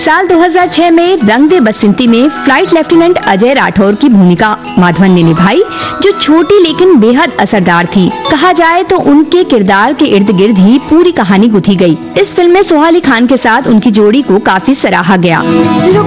साल 2006 में रंग दे बसंती में फ्लाइट लेफ्टिनेंट अजय राठौर की भूमिका माधवन ने निभाई, जो छोटी लेकिन बेहद असरदार थी। कहा जाए तो उनके किरदार के इर्द गिर्द ही पूरी कहानी गुथी गई। इस फिल्म में सोहा अली खान के साथ उनकी जोड़ी को काफी सराहा गया।